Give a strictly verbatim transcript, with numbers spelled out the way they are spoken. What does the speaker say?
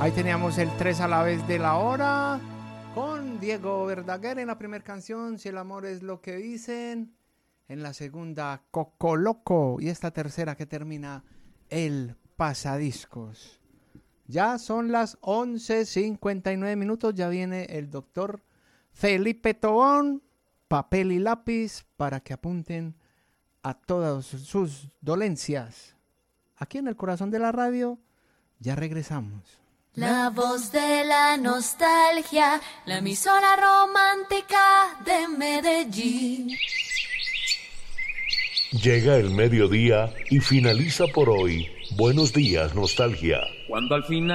Ahí teníamos el tres a la vez de la hora con Diego Verdaguer en la primera canción, Si el amor es lo que dicen. En la segunda, Coco Loco. Y esta tercera que termina, El Pasadiscos. Ya son las once cincuenta y nueve minutos. Ya viene el doctor Felipe Tobón. Papel y lápiz para que apunten a todas sus dolencias. Aquí en el corazón de la radio, ya regresamos. La voz de la nostalgia, la emisora romántica de Medellín. Llega el mediodía y finaliza por hoy. Buenos días, nostalgia. Cuando al final